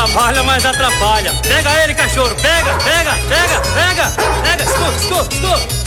trabalha, mas atrapalha. Pega ele, cachorro, pega, pega, pega, pega, pega. Escuta, escuta, escuta.